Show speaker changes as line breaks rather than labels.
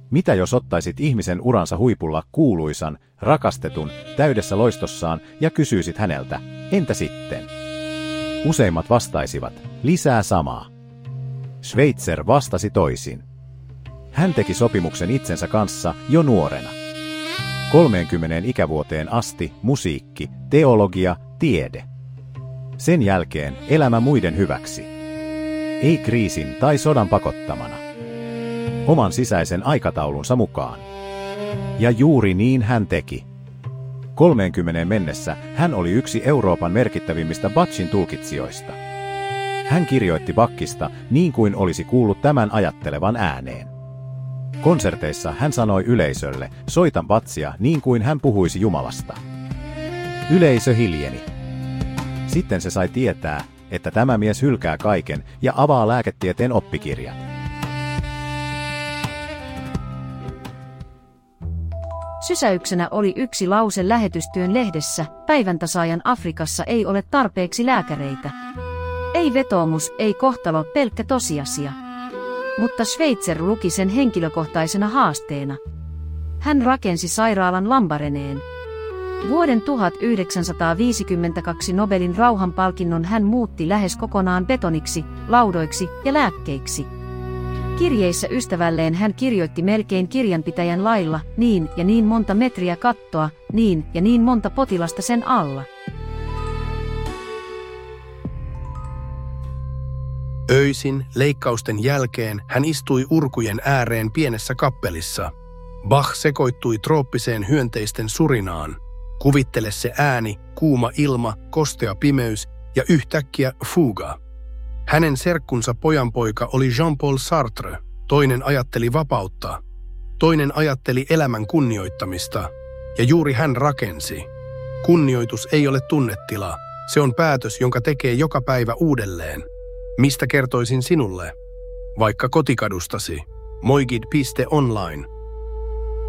Mitä jos ottaisit ihmisen uransa huipulla kuuluisan, rakastetun, täydessä loistossaan ja kysyisit häneltä, entä sitten? Useimmat vastaisivat, lisää samaa. Schweitzer vastasi toisin. Hän teki sopimuksen itsensä kanssa jo nuorena. 30 ikävuoteen asti musiikki, teologia, tiede. Sen jälkeen elämä muiden hyväksi. Ei kriisin tai sodan pakottamana. Oman sisäisen aikataulunsa mukaan. Ja juuri niin hän teki. 30 mennessä hän oli yksi Euroopan merkittävimmistä Bachin tulkitsijoista. Hän kirjoitti Bachista niin kuin olisi kuullut tämän ajattelevan ääneen. Konserteissa hän sanoi yleisölle, soitan Bachia niin kuin hän puhuisi Jumalasta. Yleisö hiljeni. Sitten se sai tietää, että tämä mies hylkää kaiken ja avaa lääketieteen oppikirjat.
Sysäyksenä oli yksi lause lähetystyön lehdessä, päiväntasaajan Afrikassa ei ole tarpeeksi lääkäreitä. Ei vetoomus, ei kohtalo, pelkkä tosiasia. Mutta Schweitzer luki sen henkilökohtaisena haasteena. Hän rakensi sairaalan Lambareneen. Vuoden 1952 Nobelin rauhanpalkinnon hän muutti lähes kokonaan betoniksi, laudoiksi ja lääkkeiksi. Kirjeissä ystävälleen hän kirjoitti melkein kirjanpitäjän lailla, niin ja niin monta metriä kattoa, niin ja niin monta potilasta sen alla.
Öisin, leikkausten jälkeen, hän istui urkujen ääreen pienessä kappelissa. Bach sekoittui trooppiseen hyönteisten surinaan. Kuvittele se ääni, kuuma ilma, kostea pimeys ja yhtäkkiä fuga. Hänen serkkunsa pojanpoika oli Jean-Paul Sartre. Toinen ajatteli vapautta. Toinen ajatteli elämän kunnioittamista. Ja juuri hän rakensi. Kunnioitus ei ole tunnetila. Se on päätös, jonka tekee joka päivä uudelleen. Mistä kertoisin sinulle? Vaikka kotikadustasi. Moigid.online